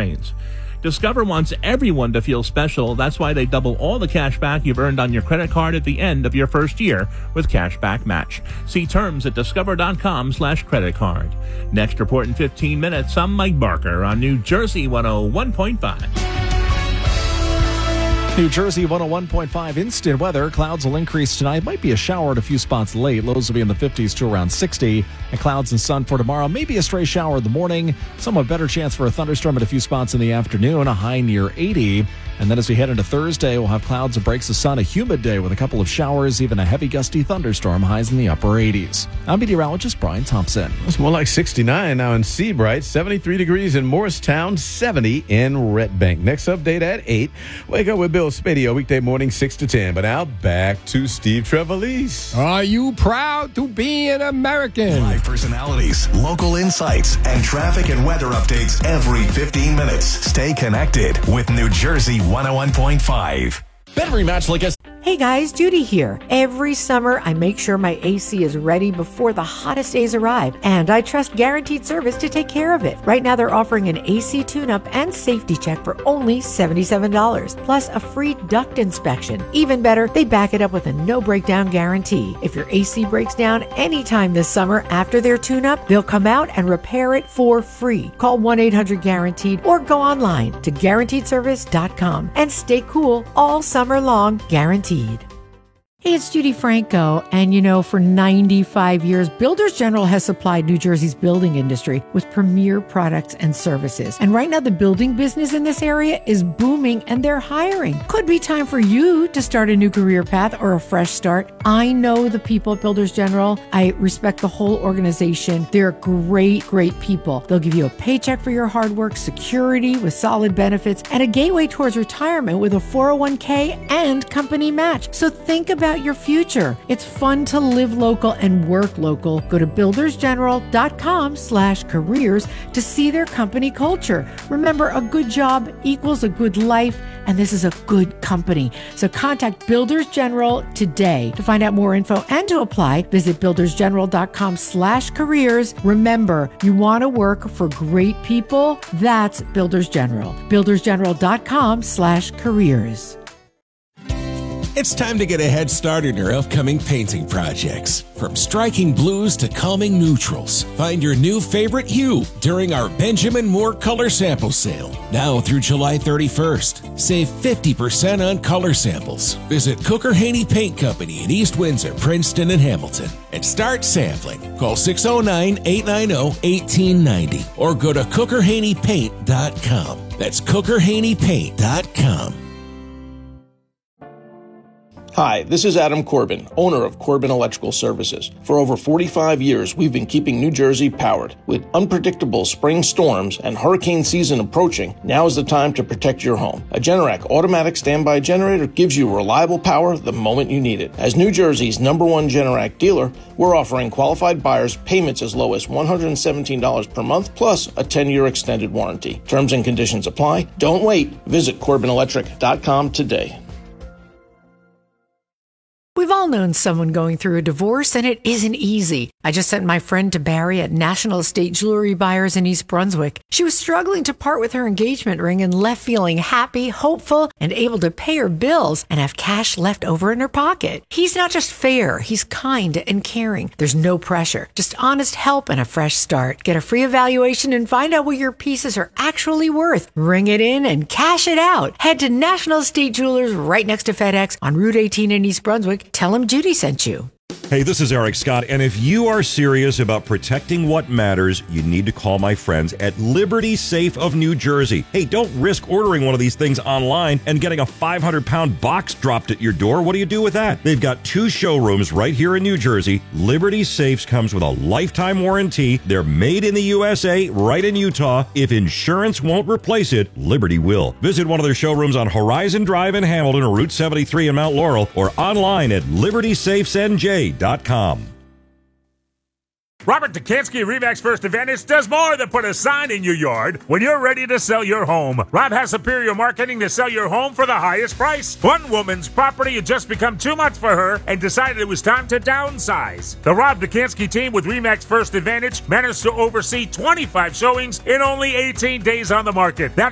trains. Discover wants everyone to feel special. That's why they double all the cash back you've earned on your credit card at the end of your first year with Cashback Match. See terms at discover.com/credit card. Next report in 15 minutes, I'm Mike Barker on New Jersey 101.5. New Jersey 101.5 instant weather. Clouds will increase tonight. Might be a shower at a few spots late. Lows will be in the 50s to around 60. And clouds and sun for tomorrow. Maybe a stray shower in the morning. Somewhat better chance for a thunderstorm at a few spots in the afternoon. A high near 80. And then as we head into Thursday, we'll have clouds and breaks of sun. A humid day with a couple of showers. Even a heavy gusty thunderstorm. Highs in the upper 80s. I'm meteorologist Brian Thompson. It's more like 69 now in Seabright. 73 degrees in Morristown. 70 in Red Bank. Next update at 8. Wake up with Bill Spadio, weekday morning 6 to 10. But now back to Steve Trevelise. Are you proud to be an American? Live personalities, local insights, and traffic and weather updates every 15 minutes. Stay connected with New Jersey 101.5. Better rematch like us. Hey guys, Judy here. Every summer, I make sure my AC is ready before the hottest days arrive, and I trust Guaranteed Service to take care of it. Right now, they're offering an AC tune-up and safety check for only $77, plus a free duct inspection. Even better, they back it up with a no-breakdown guarantee. If your AC breaks down anytime this summer after their tune-up, they'll come out and repair it for free. Call 1-800-GUARANTEED or go online to GuaranteedService.com and stay cool all summer long, guaranteed. Hey, it's Judy Franco, and for 95 years, Builders General has supplied New Jersey's building industry with premier products and services. And right now, the building business in this area is booming, and they're hiring. Could be time for you to start a new career path or a fresh start. I know the people at Builders General. I respect the whole organization. They're great, great people. They'll give you a paycheck for your hard work, security with solid benefits, and a gateway towards retirement with a 401k and company match. So think about your future. It's fun to live local and work local. Go to buildersgeneral.com/careers to see their company culture. Remember, a good job equals a good life, and this is a good company. So contact Builders General today. To find out more info and to apply, visit buildersgeneral.com/careers. Remember, you want to work for great people? That's Builders General. buildersgeneral.com/careers. It's time to get a head start in your upcoming painting projects. From striking blues to calming neutrals, find your new favorite hue during our Benjamin Moore Color Sample Sale. Now through July 31st. Save 50% on color samples. Visit Cooker Haney Paint Company in East Windsor, Princeton, and Hamilton and start sampling. Call 609-890-1890 or go to CookerHaneyPaint.com. That's CookerHaneyPaint.com. Hi, this is Adam Corbin, owner of Corbin Electrical Services. For over 45 years, we've been keeping New Jersey powered. With unpredictable spring storms and hurricane season approaching, now is the time to protect your home. A Generac automatic standby generator gives you reliable power the moment you need it. As New Jersey's #1 Generac dealer, we're offering qualified buyers payments as low as $117 per month, plus a 10-year extended warranty. Terms and conditions apply. Don't wait. Visit CorbinElectric.com today. We've all known someone going through a divorce, and it isn't easy. I just sent my friend to Barry at National Estate Jewelry Buyers in East Brunswick. She was struggling to part with her engagement ring and left feeling happy, hopeful, and able to pay her bills and have cash left over in her pocket. He's not just fair, he's kind and caring. There's no pressure, just honest help and a fresh start. Get a free evaluation and find out what your pieces are actually worth. Ring it in and cash it out. Head to National Estate Jewelers right next to FedEx on Route 18 in East Brunswick. Tell them Judy sent you. Hey, this is Eric Scott, and if you are serious about protecting what matters, you need to call my friends at Liberty Safe of New Jersey. Hey, don't risk ordering one of these things online and getting a 500-pound box dropped at your door. What do you do with that? They've got 2 showrooms right here in New Jersey. Liberty Safes comes with a lifetime warranty. They're made in the USA, right in Utah. If insurance won't replace it, Liberty will. Visit one of their showrooms on Horizon Drive in Hamilton or Route 73 in Mount Laurel, or online at libertysafesnj.com. Robert Dekanski of RE/MAX First Advantage does more than put a sign in your yard when you're ready to sell your home. Rob has superior marketing to sell your home for the highest price. One woman's property had just become too much for her and decided it was time to downsize. The Rob Dekanski team with RE/MAX First Advantage managed to oversee 25 showings in only 18 days on the market. That